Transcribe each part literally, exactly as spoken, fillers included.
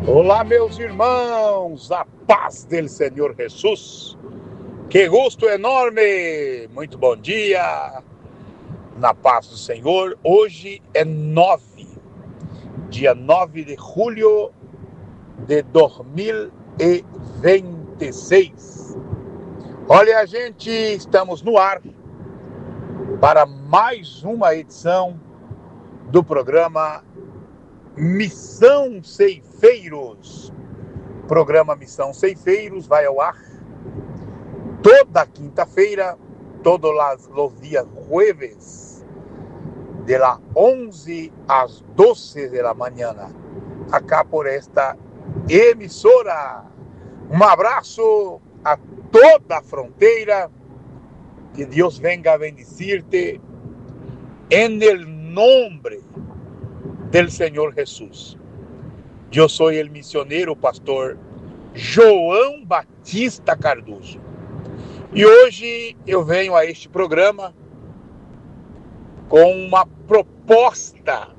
Olá, meus irmãos, a paz do Senhor Jesus. Que gosto enorme, muito bom dia, na paz do Senhor. Hoje é nove, dia nove de julho de dois mil e vinte e seis. Olha, gente, estamos no ar para mais uma edição do programa Missão Ceifeiros. O programa Missão Ceifeiros vai ao ar toda quinta-feira, todos os dias jueves, de las onze às doze da manhã, acá por esta emissora. Um abraço a toda a fronteira, que Deus venga a bendecir-te en el nombre del Senhor Jesus. Eu sou o missioneiro pastor João Batista Cardoso. E hoje eu venho a este programa com uma proposta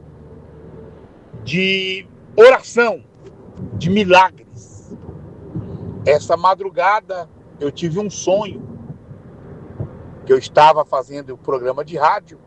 de oração, de milagres. Essa madrugada eu tive um sonho, que eu estava fazendo o programa de rádio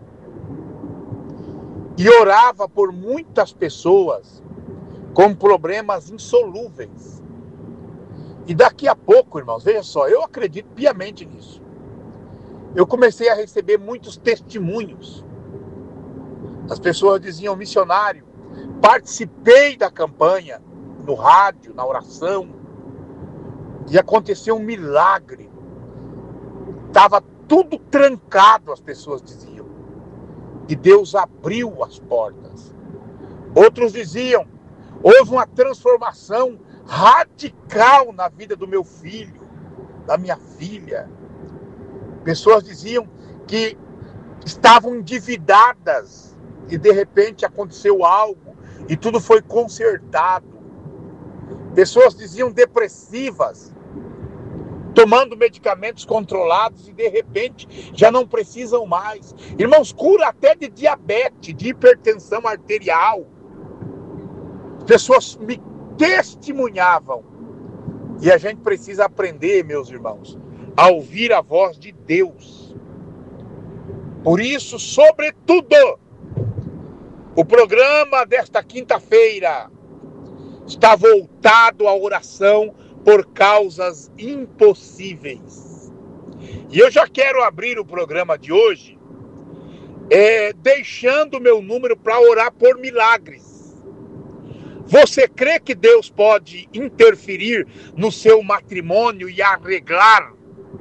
e orava por muitas pessoas com problemas insolúveis. E daqui a pouco, irmãos, veja só, eu acredito piamente nisso. Eu comecei a receber muitos testemunhos. As pessoas diziam: missionário, participei da campanha, no rádio, na oração, e aconteceu um milagre. Estava tudo trancado, as pessoas diziam. E Deus abriu as portas. Outros diziam: houve uma transformação radical na vida do meu filho, da minha filha. Pessoas diziam que estavam endividadas e de repente aconteceu algo e tudo foi consertado. Pessoas diziam depressivas, tomando medicamentos controlados e de repente já não precisam mais. Irmãos, cura até de diabetes, de hipertensão arterial. Pessoas me testemunhavam. E a gente precisa aprender, meus irmãos, a ouvir a voz de Deus. Por isso, sobretudo, o programa desta quinta-feira está voltado à oração por causas impossíveis. E eu já quero abrir o programa de hoje é, deixando o meu número para orar por milagres. Você crê que Deus pode interferir no seu matrimônio e arreglar?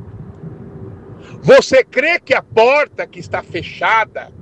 Você crê que a porta que está fechada,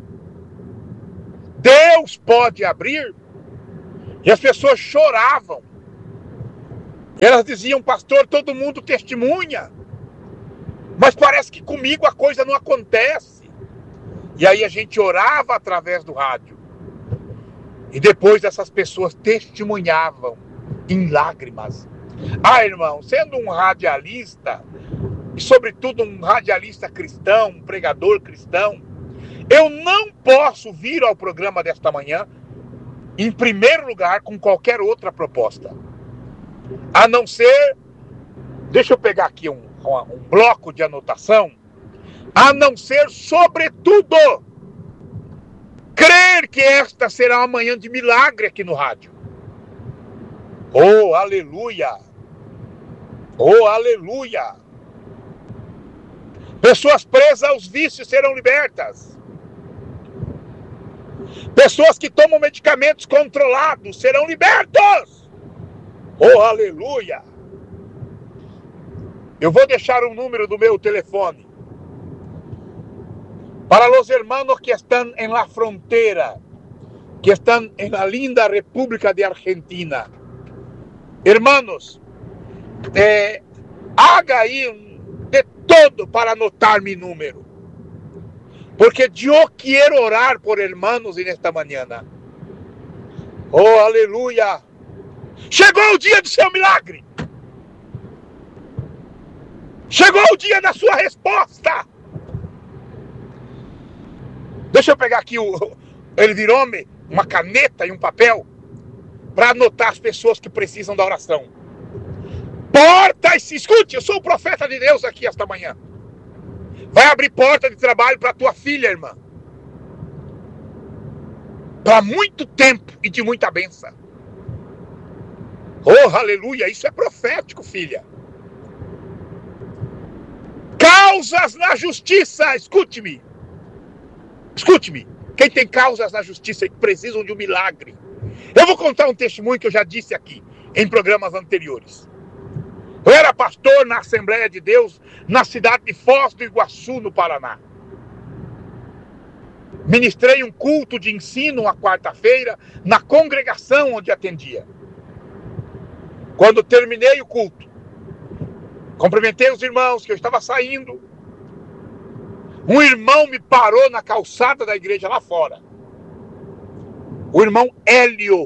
Deus pode abrir? E as pessoas choravam. Elas diziam: pastor, todo mundo testemunha, mas parece que comigo a coisa não acontece. E aí a gente orava através do rádio. E depois essas pessoas testemunhavam em lágrimas. Ah, irmão, sendo um radialista, e sobretudo um radialista cristão, um pregador cristão, eu não posso vir ao programa desta manhã, em primeiro lugar, com qualquer outra proposta. A não ser, deixa eu pegar aqui um, um, um bloco de anotação, a não ser, sobretudo, crer que esta será uma manhã de milagre aqui no rádio. Oh, aleluia! Oh, aleluia! Pessoas presas aos vícios serão libertas. Pessoas que tomam medicamentos controlados serão libertos. Oh, aleluia! Eu vou deixar o número do meu telefone para los hermanos que están en la frontera, que están en la linda República de Argentina. Hermanos, eh, haga aí de todo para anotar mi número, porque eu quero orar por hermanos en esta mañana. Oh, aleluia! Chegou o dia do seu milagre. Chegou o dia da sua resposta. Deixa eu pegar aqui o... Ele virou-me uma caneta e um papel para anotar as pessoas que precisam da oração. Portas, escute, eu sou o profeta de Deus aqui esta manhã. Vai abrir porta de trabalho para tua filha, irmã. Para muito tempo e de muita bênção. Oh, aleluia, isso é profético, filha. Causas na justiça, escute-me. Escute-me. Quem tem causas na justiça e precisam de um milagre. Eu vou contar um testemunho que eu já disse aqui, em programas anteriores. Eu era pastor na Assembleia de Deus, na cidade de Foz do Iguaçu, no Paraná. Ministrei um culto de ensino uma quarta-feira, na congregação onde atendia. Quando terminei o culto, cumprimentei os irmãos que eu estava saindo. Um irmão me parou na calçada da igreja lá fora. O irmão Hélio.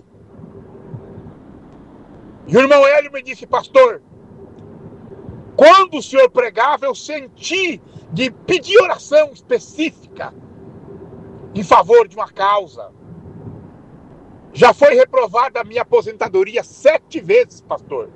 E o irmão Hélio me disse: pastor, quando o senhor pregava, eu senti de pedir oração específica em favor de uma causa. Já foi reprovada a minha aposentadoria sete vezes, pastor.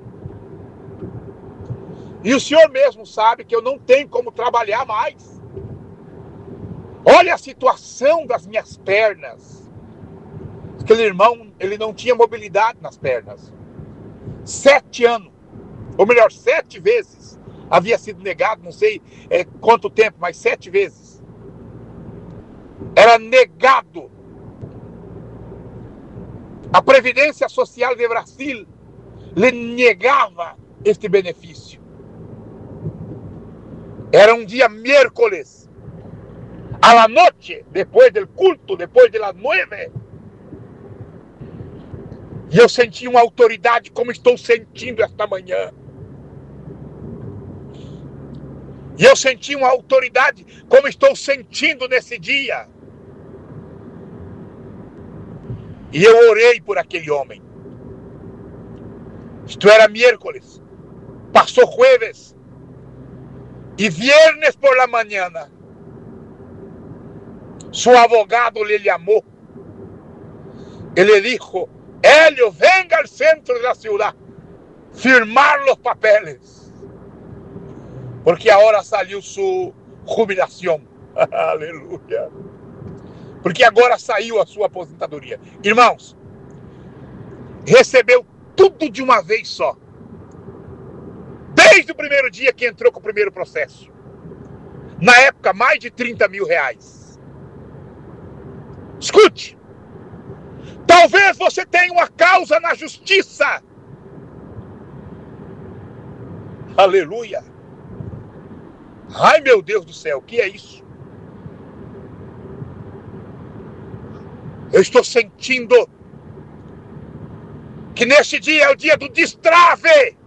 E o senhor mesmo sabe que eu não tenho como trabalhar mais. Olha a situação das minhas pernas. Aquele irmão, ele não tinha mobilidade nas pernas. Sete anos, ou melhor, sete vezes havia sido negado, não sei é, quanto tempo, mas sete vezes. Era negado. A Previdência Social de Brasil lhe negava este benefício. Era um dia miércoles, a la noche, depois do culto, depois de las nueve. E eu senti uma autoridade como estou sentindo esta manhã. E eu senti uma autoridade como estou sentindo nesse dia. E eu orei por aquele homem. Isto era miércoles. Passou jueves. E viernes por la mañana, su abogado le llamó. Y le dijo: Hélio, venga al centro de la ciudad, firmar los papeles. Porque ahora salió su jubilación. Aleluia. Porque agora saiu a sua aposentadoria. Irmãos, recebeu tudo de uma vez só. Desde o primeiro dia que entrou com o primeiro processo. Na época, mais de trinta mil reais. Escute. Talvez você tenha uma causa na justiça. Aleluia. Ai, meu Deus do céu, o que é isso? Eu estou sentindo que neste dia é o dia do destrave.